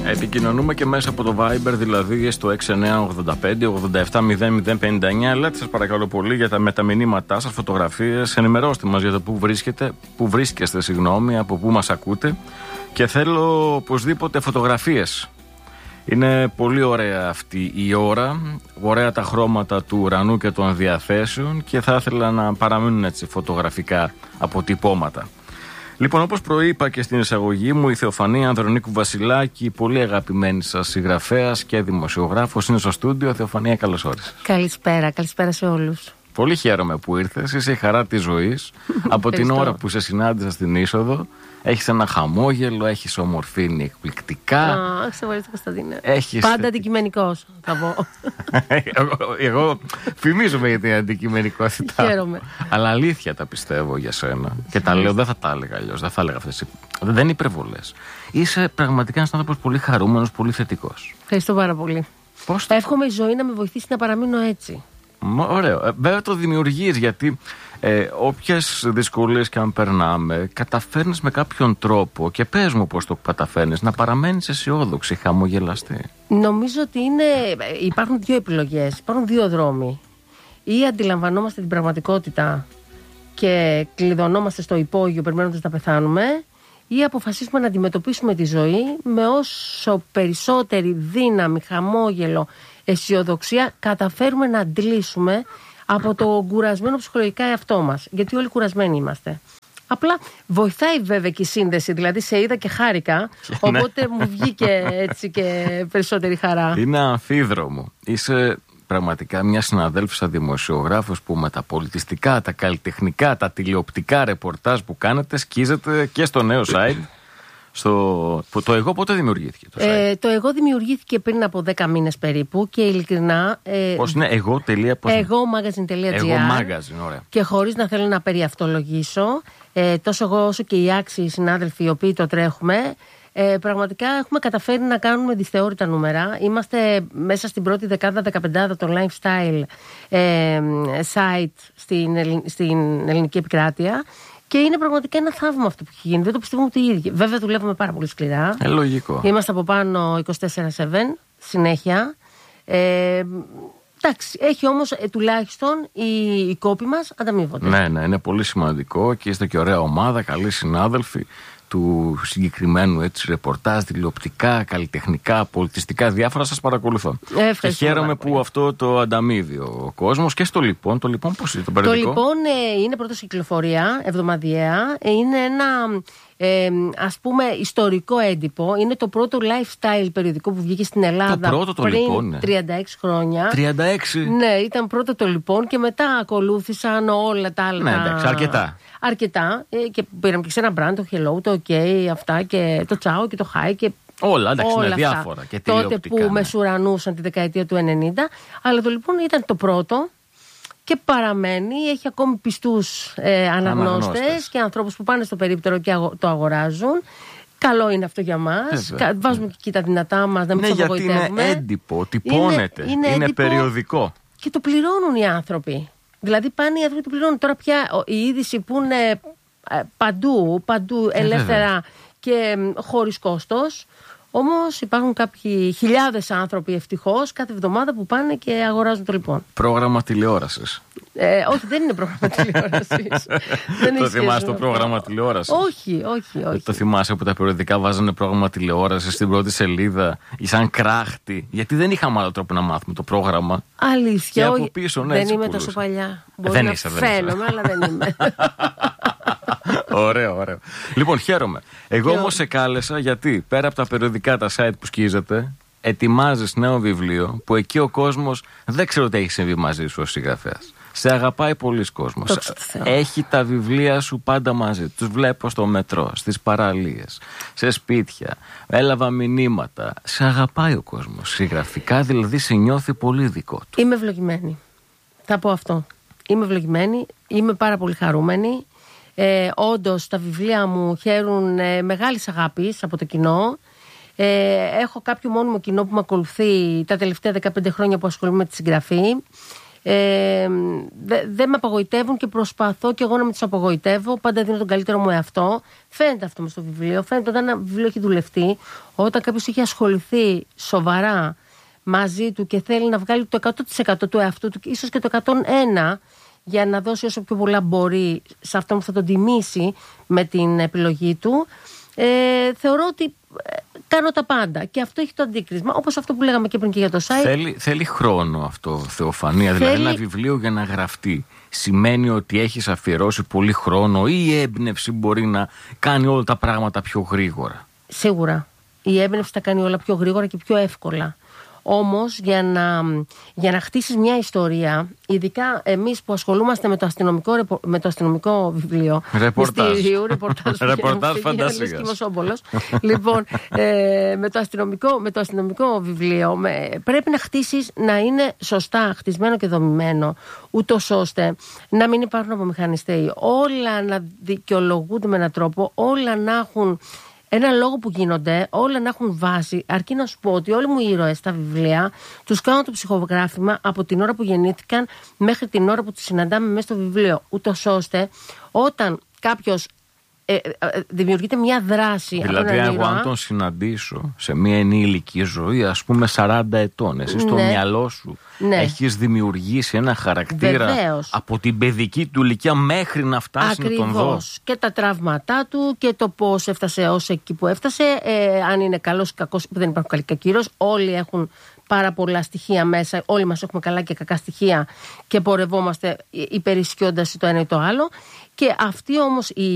Επικοινωνούμε και μέσα από το Viber, δηλαδή στο 6985-870059. Λέτε σας παρακαλώ πολύ με τα μηνύματά σας, φωτογραφίες. Ενημερώστε μας για το πού βρίσκεστε, από πού μας ακούτε. Και θέλω οπωσδήποτε φωτογραφίες. Είναι πολύ ωραία αυτή η ώρα, ωραία τα χρώματα του ουρανού και των διαθέσεων και θα ήθελα να παραμείνουν έτσι φωτογραφικά αποτυπώματα. Λοιπόν, όπως προείπα και στην εισαγωγή μου, η Θεοφανία Ανδρονίκου Βασιλάκη, πολύ αγαπημένη σας συγγραφέας και δημοσιογράφος, είναι στο στούντιο. Θεοφανία, καλώς όρισες. Καλησπέρα σε όλους. Πολύ χαίρομαι που ήρθες, είσαι η χαρά της ζωής. Από την ώρα που σε συνάντησα στην είσοδο, έχεις ένα χαμόγελο, έχεις ομορφήνει εκπληκτικά. Σε ευχαριστώ, Κωνσταντίνε. Έχεις... Πάντα αντικειμενικός, θα πω. εγώ φημίζομαι για την αντικειμενικότητα. Χαίρομαι. Αλλά αλήθεια τα πιστεύω για σένα. Και τα λέω, δεν θα τα έλεγα αλλιώς. Δεν θα έλεγα αυτές. Δεν είναι υπερβολές. Είσαι πραγματικά ένας άνθρωπος πολύ χαρούμενος, πολύ θετικός. Ευχαριστώ πάρα πολύ. Πώς... Εύχομαι η ζωή να με βοηθήσει να παραμείνω έτσι. Ωραίο. Βέβαια το δημιουργείς, γιατί όποιες δυσκολίες και αν περνάμε, καταφέρνεις με κάποιον τρόπο, και πες μου πώς το καταφέρνεις, να παραμένεις αισιόδοξη, χαμογελαστή. Νομίζω ότι υπάρχουν δύο επιλογές, υπάρχουν δύο δρόμοι. Ή αντιλαμβανόμαστε την πραγματικότητα και κλειδωνόμαστε στο υπόγειο περιμένοντας να πεθάνουμε, ή αποφασίσουμε να αντιμετωπίσουμε τη ζωή με όσο περισσότερη δύναμη, χαμόγελο, αισιοδοξία καταφέρουμε να αντλήσουμε από το κουρασμένο ψυχολογικά εαυτό μας. Γιατί όλοι κουρασμένοι είμαστε. Απλά βοηθάει βέβαια και η σύνδεση. Δηλαδή σε είδα και χάρηκα. Οπότε μου βγήκε έτσι και περισσότερη χαρά. Είναι αμφίδρομο. Είσαι πραγματικά μια συναδέλφισσα δημοσιογράφος που με τα πολιτιστικά, τα καλλιτεχνικά, τα τηλεοπτικά ρεπορτάζ που κάνετε σκίζετε και στο νέο site. Το εγώ πότε δημιουργήθηκε το site? Το εγώ δημιουργήθηκε πριν από 10 μήνες περίπου και ειλικρινά... Πώς είναι egomagazine.gr ωραία. Και χωρίς να θέλω να περιαυτολογήσω, τόσο εγώ όσο και οι άξιοι συνάδελφοι οι οποίοι το τρέχουμε, πραγματικά έχουμε καταφέρει να κάνουμε δυσθεώρητα νούμερα. Είμαστε μέσα στην πρώτη δεκάδα, 15 το lifestyle site στην ελληνική επικράτεια. Και είναι πραγματικά ένα θαύμα αυτό που έχει γίνει. Δεν το πιστεύουμε ούτε οι ίδιοι. Βέβαια, δουλεύουμε πάρα πολύ σκληρά. Λογικό. Είμαστε από πάνω 24/7 συνέχεια. Εντάξει, έχει όμως τουλάχιστον οι κόποι μας ανταμείβονται. Ναι, είναι πολύ σημαντικό και είστε και ωραία ομάδα, καλοί συνάδελφοι του συγκεκριμένου έτσι ρεπορτάζ, τηλεοπτικά, καλλιτεχνικά, πολιτιστικά, διάφορα σας παρακολουθώ. Και χαίρομαι που αυτό το ανταμείβει ο κόσμος. Και στο λοιπόν, το λοιπόν πώς είναι το περιοδικό? Το λοιπόν είναι πρώτος κυκλοφορία, εβδομαδιαία. Είναι ένα ας πούμε ιστορικό έντυπο. Είναι το πρώτο lifestyle περιοδικό που βγήκε στην Ελλάδα πριν λοιπόν, 36 χρόνια. 36. Ναι, ήταν πρώτο το λοιπόν και μετά ακολούθησαν όλα τα άλλα. Ναι, εντάξει, αρκετά. Και πήραμε και σε ένα brand, το Hello, το OK, αυτά και το Ciao και το Hi και όλα, εντάξει, είναι διάφορα. Και τότε που μεσουρανούσαν τη δεκαετία του 90. Αλλά το λοιπόν ήταν το πρώτο και παραμένει. Έχει ακόμη πιστούς αναγνώστες και ανθρώπους που πάνε στο περίπτερο και το αγοράζουν. Καλό είναι αυτό για μας. Βάζουμε και εκεί τα δυνατά μας, να μην τους απογοητεύουμε. Γιατί είναι έντυπο, τυπώνεται, είναι περιοδικό. Και το πληρώνουν οι άνθρωποι. Δηλαδή πάνε οι άνθρωποι το πληρώνουν. Τώρα πια η είδηση που είναι παντού ελεύθερα και χωρίς κόστος. Όμως υπάρχουν κάποιοι χιλιάδες άνθρωποι ευτυχώς κάθε εβδομάδα που πάνε και αγοράζουν το λοιπόν. Πρόγραμμα τηλεόρασης. Όχι, δεν είναι πρόγραμμα τηλεόρασης. Το θυμάσαι το πρόγραμμα τηλεόρασης? Όχι. Το θυμάσαι που τα περιοδικά βάζανε πρόγραμμα τηλεόρασης στην πρώτη σελίδα, σαν κράχτη? Γιατί δεν είχαμε άλλο τρόπο να μάθουμε το πρόγραμμα. Αλήθεια. Και από πίσω, ναι, δεν είμαι τόσο παλιά. Μπορεί να φαίνομαι, αλλά δεν είμαι. Ωραίο. Λοιπόν, χαίρομαι. Εγώ όμως σε κάλεσα γιατί πέρα από τα περιοδικά, τα site που σκίζετε, ετοιμάζεις νέο βιβλίο που εκεί ο κόσμος δεν ξέρω τι έχει συμβεί μαζί σου ως συγγραφέας. Σε αγαπάει πολλοί κόσμος. Έχει τα βιβλία σου πάντα μαζί. Τους βλέπω στο μετρό, στις παραλίες, σε σπίτια. Έλαβα μηνύματα. Σε αγαπάει ο κόσμος. Συγγραφικά δηλαδή σε νιώθει πολύ δικό του. Είμαι ευλογημένη. Θα πω αυτό. Είμαι ευλογημένη. Είμαι πάρα πολύ χαρούμενη. Όντως τα βιβλία μου χαίρουν μεγάλης αγάπης από το κοινό. Έχω κάποιο μόνιμο κοινό που με ακολουθεί τα τελευταία 15 χρόνια που ασχολούμαι με τη συγγραφή. Δεν με απογοητεύουν και προσπαθώ και εγώ να μην τους απογοητεύω. Πάντα δίνω τον καλύτερο μου εαυτό. Φαίνεται αυτό μες στο βιβλίο. Φαίνεται όταν ένα βιβλίο έχει δουλευτεί, όταν κάποιος έχει ασχοληθεί σοβαρά μαζί του και θέλει να βγάλει το 100% του εαυτού του, ίσως και το 101%, για να δώσει όσο πιο πολλά μπορεί σε αυτό που θα τον τιμήσει με την επιλογή του. Θεωρώ ότι κάνω τα πάντα και αυτό έχει το αντίκρισμα, όπως αυτό που λέγαμε και πριν και για το site. Θέλει χρόνο αυτό, Θεοφανία. Δηλαδή ένα βιβλίο για να γραφτεί σημαίνει ότι έχεις αφιερώσει πολύ χρόνο, ή η έμπνευση μπορεί να κάνει όλα τα πράγματα πιο γρήγορα? Σίγουρα η έμπνευση τα κάνει όλα πιο γρήγορα και πιο εύκολα. Όμως για να χτίσεις μια ιστορία, ειδικά εμείς που ασχολούμαστε με το αστυνομικό βιβλίο, ρεπορτάζ φαντάσιας. Λοιπόν, με το αστυνομικό βιβλίο πρέπει να χτίσεις να είναι σωστά χτισμένο και δομημένο, ούτως ώστε να μην υπάρχουν απομηχανιστέοι, όλα να δικαιολογούνται με έναν τρόπο, όλα να έχουν ένα λόγο που γίνονται, όλα να έχουν βάση. Αρκεί να σου πω ότι όλοι μου οι ήρωες στα βιβλία τους κάνω το ψυχογράφημα από την ώρα που γεννήθηκαν μέχρι την ώρα που τους συναντάμε μέσα στο βιβλίο. Ούτως ώστε όταν κάποιος δημιουργείται μια δράση. Δηλαδή, εγώ αν τον συναντήσω σε μια ενήλικη ζωή, ας πούμε 40 ετών, εσύ στο μυαλό σου έχεις δημιουργήσει ένα χαρακτήρα. Βεβαίως. Από την παιδική του ηλικία μέχρι να φτάσει να τον δω. Και τα τραύματά του και το πώς έφτασε ως εκεί που έφτασε, αν είναι καλός ή κακός, δεν υπάρχουν καλοί και κακήρος. Όλοι έχουν πάρα πολλά στοιχεία μέσα, όλοι μας έχουμε καλά και κακά στοιχεία και πορευόμαστε υπερισχύοντας το ένα ή το άλλο. Και αυτή όμως η